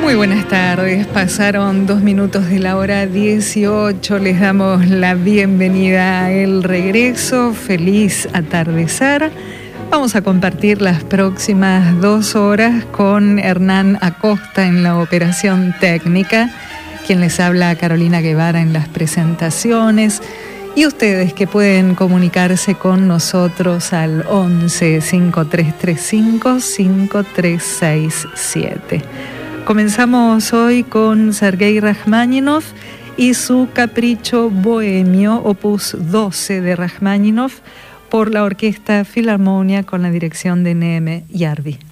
Muy buenas tardes, pasaron 2 minutos de la hora 18, les damos la bienvenida a El Regreso, feliz atardecer. Vamos a compartir las próximas 2 horas con Hernán Acosta en la operación técnica, quien les habla Carolina Guevara en las presentaciones, y ustedes que pueden comunicarse con nosotros al 11 5335 5367. Comenzamos hoy con Sergei Rachmáninov y su Capricho Bohemio, opus 12 de Rachmáninov, por la Orquesta Filarmonia con la dirección de Neeme Järvi.